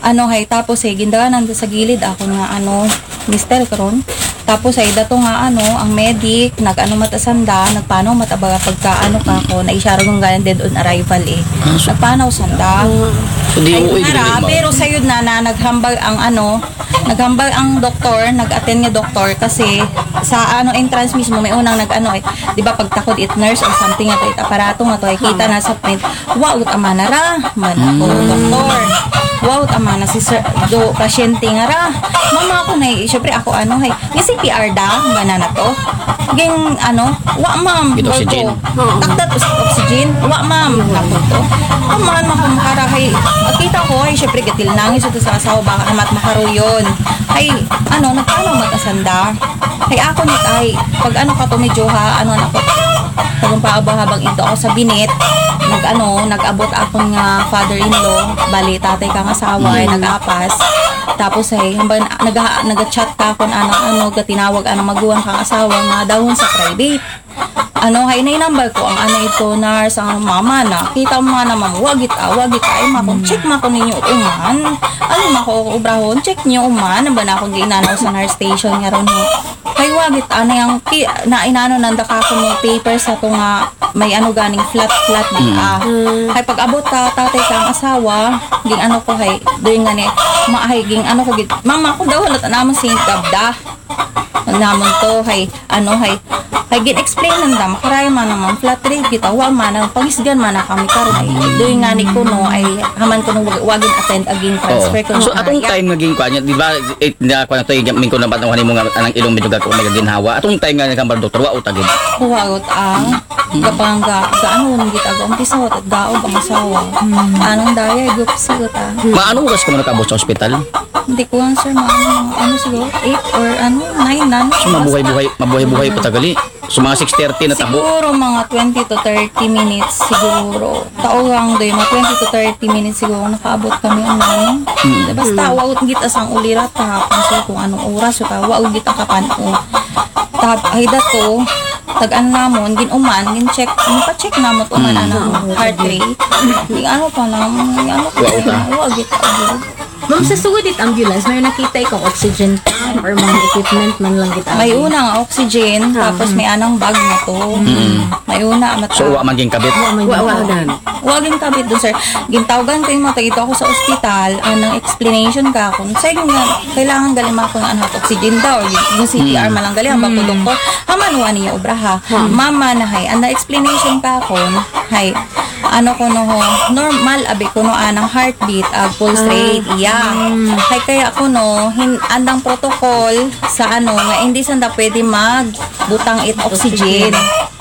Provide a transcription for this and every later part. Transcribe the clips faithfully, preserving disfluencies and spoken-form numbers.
ano hay tapos ay gindanan sa gilid ako nga ano mister karon. Tapos ay dato nga ano ang medic nag-ano matasanda nagpanaw matabaga pagka ano ka ko na isyaro ng ganyan dead on arrival eh. Nagpanaw sanda. So, di Ay, mo nara, pero sayod na na naghambal ang ano naghambal ang doktor nag-attend nga doktor kasi sa ano entrance mismo may unang nag-ano eh di ba pagtakod it nurse or something nga to it aparato nga to ay kita na sa print wow amana ra man ako doktor wow amana si sir do pasyente nga ra mama ako na syempre ako ano hay ni C P R da banana to ging ano wa ma'am Gid oxygen. takdat oxygen wa ma'am nako to aman mako makarahay kita ko ay syempre gatil nangis ito sa asawa baka amat makaruyon ay ano nagpano matasanda ay ako nit ay pag ano ka to medyo ha ano nako kung paabang-habang ito ako sa binet nag ano nag-abot ako nga father-in-law bali tatay kang asawa ay nag-apas tapos ay hambang nag nag-chat ka kon ano ano gatinawag ano maguwang kang asawa nga dawon sa private ano hay nay number ko ang ana ito nurse ang mama na kita mo nga naman wagit ah wagit ay makon check mako ninyo uman ano mako ubrahon check niyo uman ba na akong ginanaw sa nurse station nga ron hay wagit ana yang na inano nanda ka ko ng paper sa to nga may ano ganing flat flat di ah hay pag abot ka tatay ka ang asawa ging ano ko hay doing nga ni ma hay ging ano ko gid mama ko daw halata namon singkab da namon to hay ano hay hay gin explain nanda makaray man naman flat rate kita wa man ang pagisgan man na kami karon ay doy nga ni kuno ay haman kuno wagin attend aging transfer kuno So atong time naging kwa di ba it na kwa to min ko na batang mo nga anang ilong medyo gako may ginhawa atong time nga nagkambar doktor wa utagid. Huwagot ang kapangga gaano nang gitago ang piso at daog ang asawa anong daya gupsi ko ta Maano oras ka mo nakabot sa ospital? hindi ko ang sir mga ano siguro eight or ano nine na So mabuhay-buhay mabuhay-buhay pa tagali. So mga six thirty na tabo. siguro mga twenty to thirty minutes siguro tao lang doy mga twenty to thirty minutes siguro nakaabot kami ang ano Hmm. basta wag git asang ulira ta so kung anong oras so ta wag git ang kapanon tab ay dato tag ano namon ginuman gin check pa check namon to man ano heart rate gin ano pa namon gin ano pa Wa uta. wag git agil Ma'am, sa sugod it ambulance, may nakita ikaw oxygen or mga equipment man lang kita. may una nga oxygen tapos may anang bag na to may una mata So wa man ging kabit. Wawagan. wagin kabit dun sir gintawagan ko yung mga tagito ako sa ospital anang explanation ka kung sa nga kailangan galing mga kung ano oxygen daw yung C P R malang galing ang bato doktor haman wa niya obraha mama na hay ang explanation ka kon hay ano ko no ho normal abi ko no anang heartbeat ag pulse rate iya hay kaya ko no hin andang protocol sa ano nga hindi sanda pwede magbutang it oxygen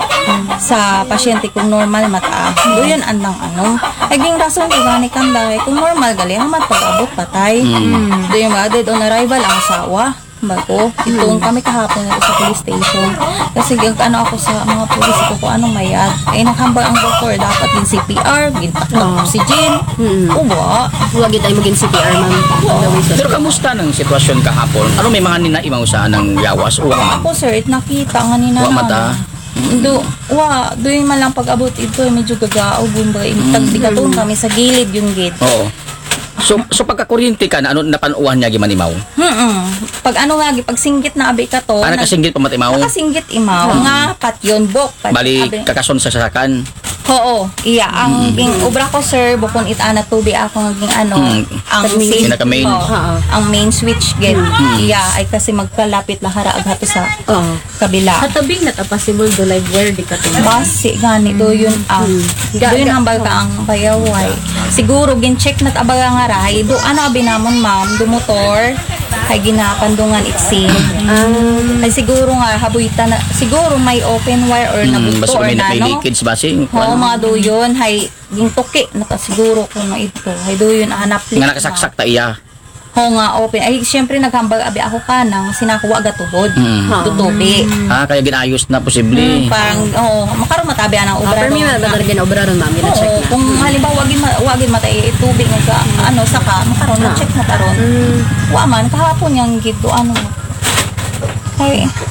sa pasyente kung normal mata doon andang ano ay ging rason ko gani kanda kung normal gali hamat pag-abot patay doon ba dead on arrival ang asawa bago itong kami kahapon nito sa police station kasi yung ano ako sa mga pulis ko kung anong mayad ay naghambal ang doktor dapat din C P R gintakot oxygen uwa Huwag tayo maging C P R, ma'am. Pero kamusta ng sitwasyon kahapon? Ano may mga ninaimaw sa ng yawas o wa man? ako sir it nakita nga ni Wa na mata. do wa doon man lang pag-abot ito medyo gagao bumba tagdigaton kami sa gilid yung gate Oo. So so pagka-kuryente ka na ano napanuwan niya gimanimaw? Hmm. Pag ano nga pag singgit na abi ka to. Ana nag- kasinggit pa matimaw. Nakasinggit imaw nga patyon bok. Pat, Bali abi- kakason sa sasakan. Oo, iya ang ging ubra ko sir bukon itana tubi ako nga ging ano Mm. ang Pag- safe pinaka-main. oo, Oo. ang main switch get. Iya ay kasi magkalapit lahara ag hato sa Oo. kabila. Katabing na ta possible do live where di ka tumba. Basi gani do yun ang do yun ang baga ang bayaway. Siguro gin check nat abaga nga rahay do ano abi namon ma'am do motor kay ginapandungan itsin. Um, Ay siguro nga habuyta na siguro may open wire or Mm, nabuto basta or may, may nano. leakage basing. Oo, mga do yun hay gintuki nata siguro kung ito hay do yun hanap Nga nakasaksak ta iya. ho nga open ay syempre naghambal abi ako kanang sinakuha gatubod Mm. tutubi Ah, kaya ginayos na posible. parang oh makaron matabi ang uh, obra per me, ron. matalagyan na obra ron, ma'am. Oo, Gina-check na. kung halimbawa wagin ma- wagin matay tubig nga sa ano saka makaron na check na karon Mm. wa man kahapon yang gid do ano kay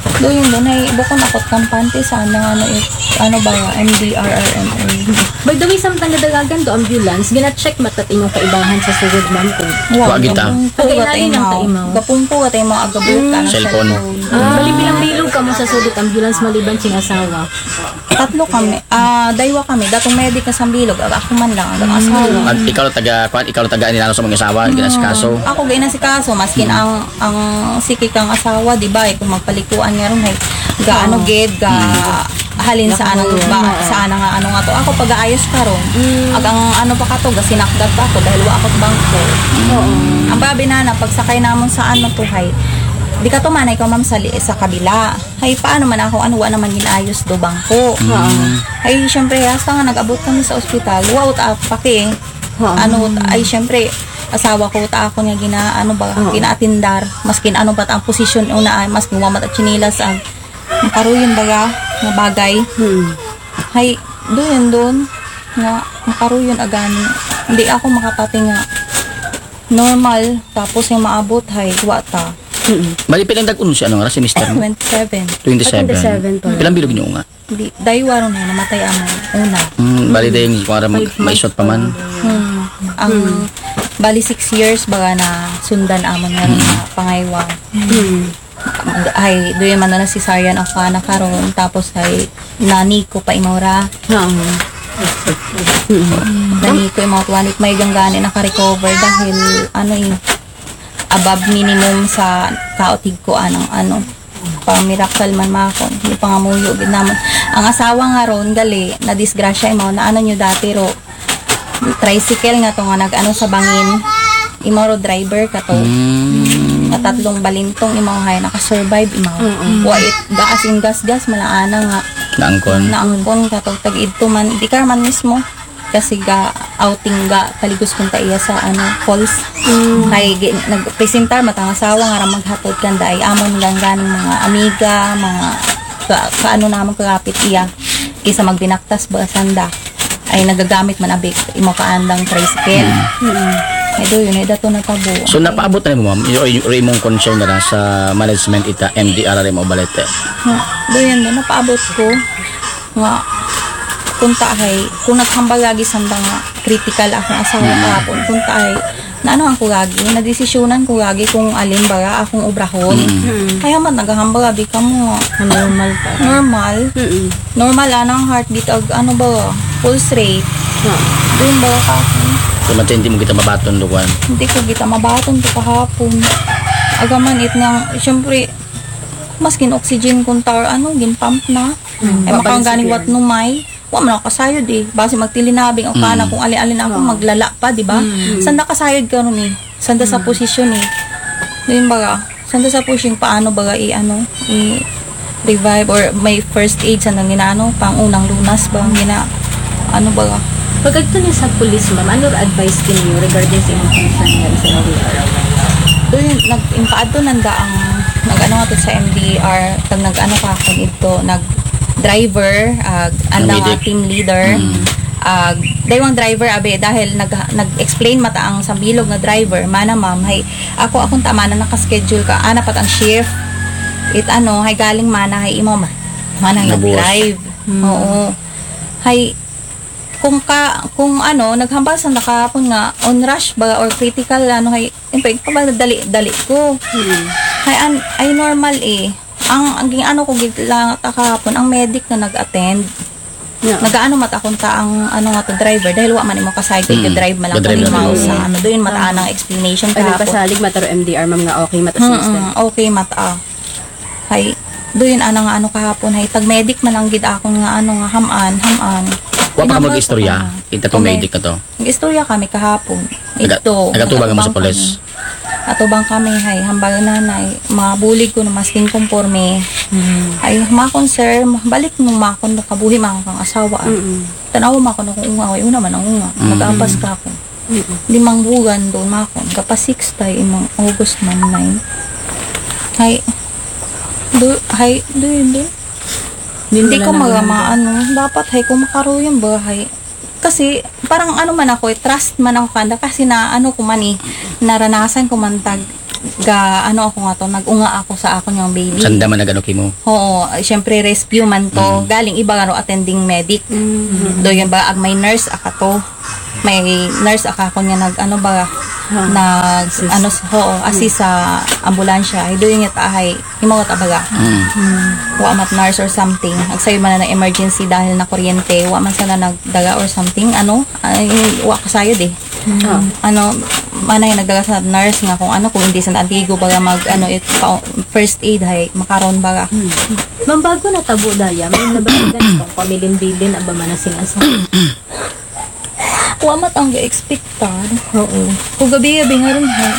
Doon doon ay bukon akot kampante sa ano ano it, ano ba M D R R M A. By the way, samtang nadagagan do ambulance, gina-check matat imong kaibahan sa sugod ma'am ko. Wa kita. Pagkain Pagkain lang ka imaw. Gapungko ka tayo mga agabutan ng Cellphone. Ah, bali bilang bilog ka mo sa sugod ambulance maliban sing asawa. Tatlo kami. Ah, daywa kami. Datong medic na sa bilog. Ag- Ako man lang ang asawa. At ikaw lang taga, kwan, ikaw lang taga inilano sa mga asawa, ginasikaso. Ako gay na si kaso maskin ang ang sikik ang asawa, di ba? Eh, kung magpalikuan nga ron ay gaano gid ga halin sa anong ba sa anang ano nga to. Ako pag-aayos karon. Ag ang ano pa ka to ga sinakdag pa ko dahil wa ako bangko. Ang babi na na pagsakay namon sa ano to hay. Di ka to manay ko ma'am sa, li- sa kabila. Hay paano man ako ano wa naman ginayos do bangko. Ay syempre hasta nga nag-abot kami sa ospital. Wow ta paki. Ano ay syempre asawa ko ta ako nga gina ano ba ginaatindar maskin ano ba ang posisyon una ay maskin wa mat at chinilas ang makaruyon baga nga bagay. Hay doon doon nga makaruyon agani. Hindi ako makapati nga normal tapos yung maabot hay wa ta. Bali pilang dag-uno siya, ano nga, si mister mo? twenty-seven. twenty-seven. twenty-seven pa. Pilang bilog niyo nga? Di daywa ron na namatay amo una. Mm, bali dahil yung kung may shot pa man. Hmm. Ang bali six years baga na sundan amon nga ron na pangaywa. Ay, doon man na si Sarian ako na karon tapos ay nani ko pa imora. Nani ko imot wanit may ganggani naka-recover dahil ano eh above minimum sa kaotig ko anong ano pang miracle man makon hindi pa nga muyo gid namon ang asawa nga ron gali na disgrasya imo na ano nyo dati ro tricycle nga to nga nag ano sa bangin imo ro driver ka to nga tatlong balintong imo hay naka-survive imo wa it gaas in gas gas malaana nga Naangkon. naangkon ka to tag idto man di ka man mismo kasi ga outing ga kaligos kung ta iya sa ano falls kay gi- nagpresentar matang asawa nga ra maghatod kan ay amon lang ganing mga amiga mga ka, kaano naman kagapit iya kaysa magbinaktas ba sanda ay nagagamit man abik imo kaandang tricycle ay do yun ay dato na tabo. So napaabot na mo ma'am, yung yung imong concern na lang sa management ita M D R R M o balete. do yun do napaabot ko nga kunta ay kung naghambagagi sanda nga critical akong asawa kahapon kunta ay na ano ang kugagi na desisyonan kugagi kung alin baga akong obrahon kaya man naghambagagi ka mo Normal pa. normal normal anang heartbeat ag ano ba pulse rate doon ba ka So matindi mo kita mabaton lukuan. hindi ko kita mabaton to kahapon agaman it nga syempre maskin oxygen kuntar ano gin pump na ay makang ganing wat numay wa man ako kasayod eh base magtilinabing o kana kung alin-alin ako maglala pa di ba sanda kasayod ka ron eh sanda sa posisyon eh doon baga sanda sa posisyon paano baga i ano i revive or may first aid sanda ginano pang unang lunas ba ang gina ano baga Pag agto niya sa police ma'am, ano ra advice kinyo regarding sa imong concern nga sa M D R? doon nag impaadto nanda ang nag ano nga to sa M D R tag nag ano ka kung ito nag driver ag anda nga medic. team leader ag daywang driver abe dahil nag nag-explain mata ang sambilog nga driver mana ma'am hay ako akong tama na naka-schedule ka ana pat ang shift it ano hay galing mana hay imo ma mana Nabuwas. nag-drive oo hay kung ka kung ano naghambal sa nakapon nga on rush ba or critical ano hay impay pa dali dali ko hay an ay normal eh ang ang ging ano ko gid lang takapon ang medic na nag-attend Yeah. nagaano mata kung ta ang ano nga to driver dahil wa man imo ka-cycle Mm. drive man lang Ga-drive kung lang. mo sa ano doon mata ang explanation Ay kahapon nagpasalig mataro M D R ma'am nga okay mata Mm-mm, system. okay mata hay doon ana nga ano kahapon hay tag medic man lang gid akong nga ano nga haman haman Wa pa ka Inambal ko mag-istorya. na. Ita to Okay. medic na to. Nag-istorya kami kahapon. Naga- Ito. nagatubag mo sa natubang pulis? kami. Atubang kami, hay. Hambag nanay. Mabulig ko na masking konforme. Ay, makon sir, balik mo makon, kabuhi makon kang asawa. Tanaw makon akong unga. Ay, una man ang unga. Nag-ampas ka ako. Limang bugan doon makon. Kapag six tayo, imang August man nine. Hay, do, hay, do yun doon. Hindi ko mga mga ano, dapat hay kung makaroon ba hay. Kasi parang ano man ako, eh, trust man ako kanda kasi na ano ko man eh, naranasan ko man tag ga ano ako nga to, nag-unga ako sa ako yung baby. Sanda man nagano kimo. Oo, syempre rescue man to. Galing iba nga ro attending medic. Do yun ba ag may nurse aka to. May nurse aka ko niya nag ano ba nag ano oo, assist sa ambulansya. Do yun yata ay himawat abaga. Mm. Wa mat nurse or something. Agsayo man na ng emergency dahil na kuryente, wa man sana nagdaga or something. Ano? Ay, wa kasayod eh. Ano, manay nagdaga sa nurse nga kung ano kung hindi sa antigo baga mag ano it pa- first aid hay makaron baga. Ma'am, bago natabo daya, may nabalikan itong pamilin-bilin aba man na sinasa. Wa mat ang expected. Oo. Kung gabi-gabi nga rin hay.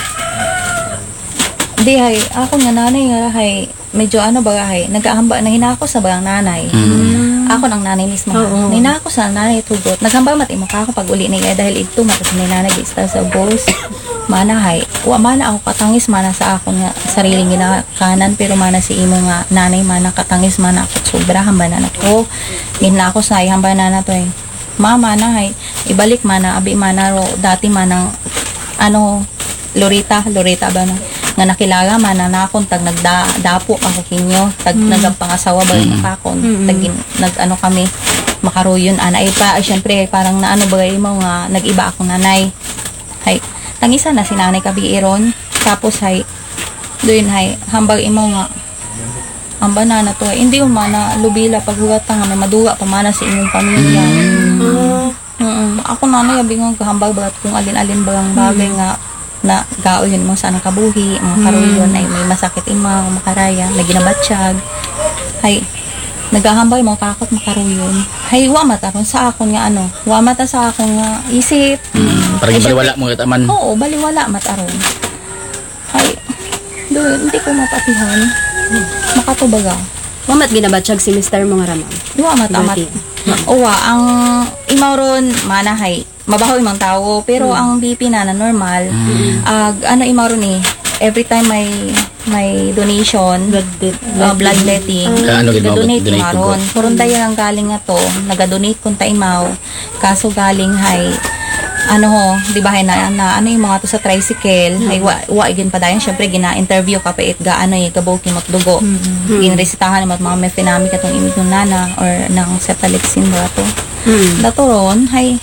Di hay, ako nga nanay nga hay, medyo ano baga hay, nag-aamba, nahinako sa bagang nanay. Ako ng nanay mismo. Oo. Nahinako sa nanay tugot. Naghamba mat imo ka ako pag uli ni iya dahil ito matas ni nanay gista sa boss. Mana hay, wa mana ako katangis mana sa ako nga sariling ginakanan pero mana si imo nga nanay mana katangis mana ako sobra hamba na nako. Gina ako sa hamba na na to eh. Mama na hay, ibalik mana abi mana ro dati manang ano Lorita, Lorita ba na nga nakilaga man na nakon tag nagdapo ako kinyo tag mm. nagpangasawa ba mm. kakon tag nag ano kami makaruyon ana ay pa ay, syempre parang naano bagay mo nga nag-iba ako nanay hay tangisa na si nanay kabiiron tapos hay doon hay hambag imo nga ang banana to ay hindi mo mana lubila paghugat nga may maduga pa mana sa inyong pamilya mm. Mm. ako nanay abi nga kahambag bagat kung alin-alin bagang bagay mm. nga na gao yun mo sa anong kabuhi ang makaruyon ay may masakit ima makaraya may ginabatsyag hay nagahambay mo kakot makaruyon hay wa mataron sa akon nga ano wa mata sa akon nga isip Mm. Parang Ay, baliwala mo itaman. oo baliwala mataron hay do hindi ko mapatihan makatubaga Mamat ginabatsyag si mister mo nga ramang. wa matamat uwa ang imawron manahay mabaho imang tao pero Mm. ang B P na na normal ag ano imawron eh every time may may donation Blood dead. uh, bloodletting Ah, ano gid mo, donate donate ko. maron kurun dayon ang galing nga to nagadonate kun ta imaw kaso galing hay ano ho di ba hay na, na ano yung mga to sa tricycle hay wa, wa igin pa dayon syempre gina-interview ka pa it ga ano yung gabuki magdugo ginresitahan mo at mga mefenamic katong imig ng nana or ng cefalexin ba to Mm. dato ron hay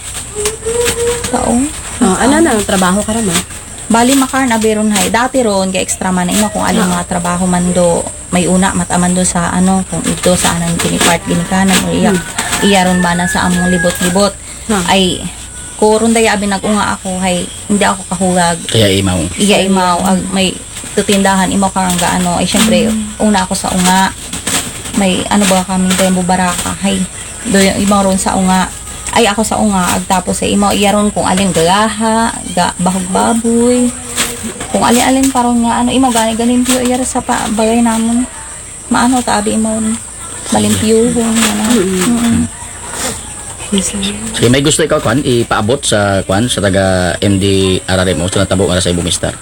taong Oh, ano na ang trabaho ka ramang? bali makar na beron hay dati ron ga extra man imo kung alin mga trabaho man do may una mataman do sa ano kung ito sa anang kinipart ginikanan o iya iya ron ba na sa among libot-libot Hmm. ay kuron daya abi nag-unga ako hay hindi ako kahugag Kaya imaw. iya imaw ag may tutindahan imo karang ga ano ay syempre una ako sa unga may ano ba kami dayon bubaraka hay do imaw ron sa unga ay ako sa unga ag tapos ay imaw iya ron kung alin gagaha ga bahog baboy kung alin-alin paron nga ano imaw gani ganin piyo iya sa pa, bagay namon maano ta abi imaw malimpyo kung ano mm Sige, may gusto ikaw kwan ipaabot sa kwan sa taga M D R R M o sa natabo nga sa Ibumistar.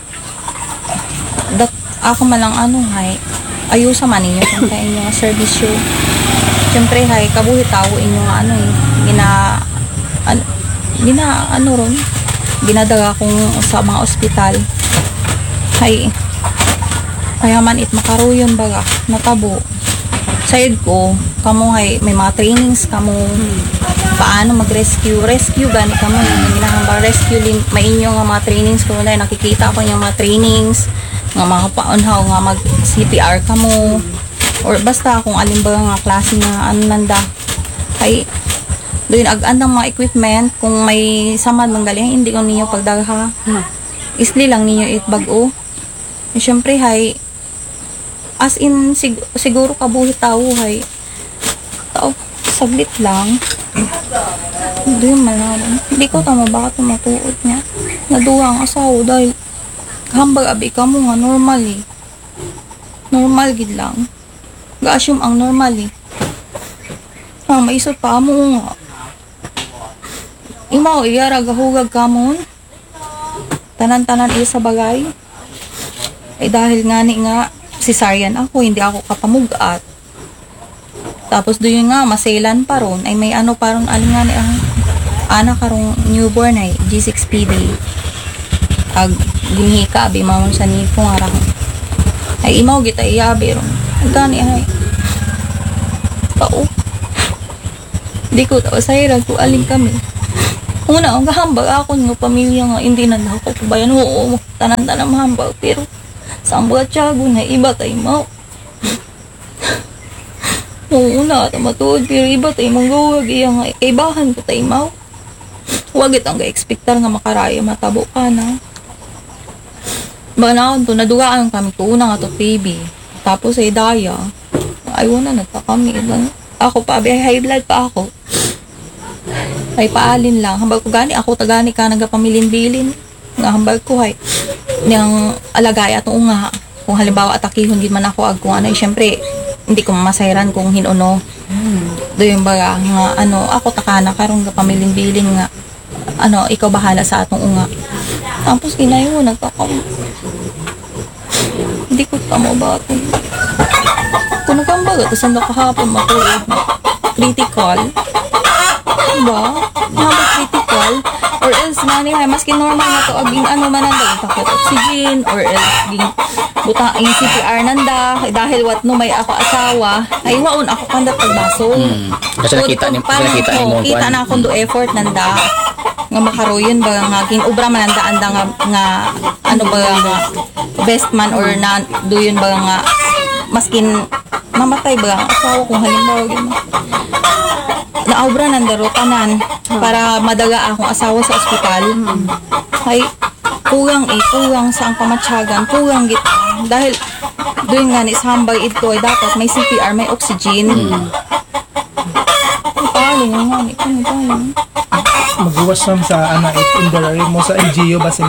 dat ako malang ano hay ayusa man ninyo kung kaya inyo nga service show syempre hay kabuhi tao inyo nga ano eh gina ano, gina ano ron ginadaga kong sa mga ospital hay kaya man it makaruyon baga natabo sayad ko kamo hay may mga trainings kamo paano mag-rescue rescue gani kamo yung ginahambang rescue lim may inyo nga mga trainings ko na nakikita ko yung mga trainings nga mga paunhaw nga mag C P R kamo or basta kung alin ba nga klase nga ano nanda ay doon ag-an ng mga equipment kung may samad manggaling hindi ko ninyo pagdagha isli lang ninyo it bag-o e, syempre hay as in sig- siguro kabuhi tao hay tao saglit lang doon malaman hindi ko tama bakit tumatuot niya naduwa ang asawa dahil hambag abi ka mo nga normal eh normal gid lang ga-assume ang normal eh ah, maisot pa mo nga imaw iyara gahugag ka mo tanan-tanan iya sa bagay ay dahil nga ni nga cesarean ako hindi ako kapamugat tapos doon nga maselan pa ron ay may ano pa ron alin nga ni ang anak karong newborn ay G six P D ag ginhika abi mamon sa nipo nga ra. Ay imaw kita iyabi ron. Gani ay. Tao. Di ko tawa sa hirag ko aling kami. Una, ang gahambag ako ng pamilya nga hindi na lang ako bayan. Oo, tanan-tanan mahambag. Pero sa ang mga tiyago na iba tayo mo. Oo na, matuod. Pero iba tayo mong gawag. Iyang kaibahan ko tayo mo. Huwag itang ga-expectar nga makaraya matabo ka na. Ba na to, nadugaan kami ko. Una nga to, baby. Tapos ay daya. Ayaw na, nagpa kami. Ako pa, ay high blood pa ako. Ay paalin lang. Hambal ko gani, ako tagani ka nagapamilin-bilin. Nga hambal ko ay niyang alagay atong nga. Kung halimbawa atakihon gid man ako ag kung ano, syempre hindi ko mamasayran kung hinuno. Do yung baga nga ano, ako takana karon ga pamilin-bilin nga ano, ikaw bahala sa atong unga. Tapos ginayo nagpakam. Hindi ko tamo ba ito. Kung nagkambaga, tapos ang nakahapon makuha critical. Diba? Habang critical or else nani hay maski normal na to aging ano man nanda takot oxygen or else ging buta ang C P R nanda dahil what no may ako asawa ay waon ako kandat pagbaso. Hmm. Kasi nakita ni kasi nakita ni mo kita na akong do effort nanda nga makaroyon ba nga ginubra man nanda anda nga, nga ano ba nga best man or na do yun ba nga maskin mamatay ba ang asawa kung halimbawa yun naobra ng darotanan para madaga akong asawa sa ospital. Ay, kugang eh, kugang sa ang pamatsyagan, kugang git. Dahil, doon nga ni sambay ito ay dapat may C P R, may oxygen. Ay, paano nga ni, paano, paano? Magluwas lang sa ano, it in the mo sa N G O ba si